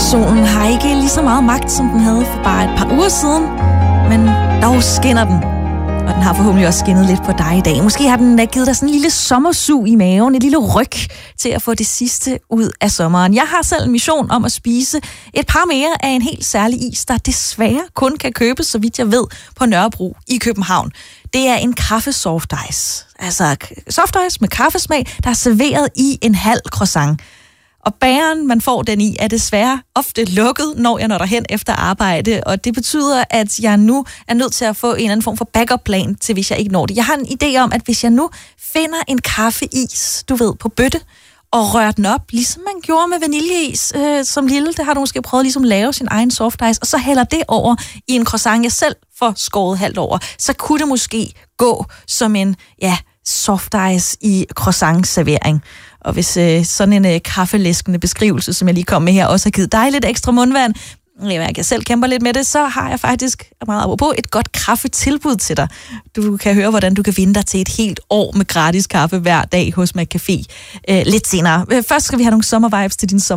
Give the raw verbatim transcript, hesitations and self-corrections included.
Solen har ikke lige så meget magt, som den havde for bare et par uger siden, men dog skinner den. Og den har forhåbentlig også skinnet lidt på dig i dag. Måske har den givet dig sådan en lille sommersug i maven, et lille ryg til at få det sidste ud af sommeren. Jeg har selv en mission om at spise et par mere af en helt særlig is, der desværre kun kan købes, så vidt jeg ved, på Nørrebro i København. Det er en kaffe soft ice. Altså soft ice med kaffesmag, der er serveret i en halv croissant. Og bageren, man får den i, er desværre ofte lukket, når jeg når derhen efter arbejde. Og det betyder, at jeg nu er nødt til at få en eller anden form for backup-plan til, hvis jeg ikke når det. Jeg har en idé om, at hvis jeg nu finder en kaffeis, du ved, på bøtte, og rører den op, ligesom man gjorde med vaniljeis øh, som lille, det har du måske prøvet ligesom at lave sin egen soft ice, og så hælder det over i en croissant, jeg selv får skåret halvt over, så kunne det måske gå som en, ja, soft ice i croissant-servering. Og hvis øh, sådan en øh, kaffelæskende beskrivelse, som jeg lige kom med her, også har givet dig lidt ekstra mundvand, jeg kan selv kæmper lidt med det, så har jeg faktisk meget apropos et godt kaffetilbud til dig. Du kan høre, hvordan du kan vinde dig til et helt år med gratis kaffe hver dag hos McCafé øh, lidt senere. Først skal vi have nogle sommervibes til din sommer.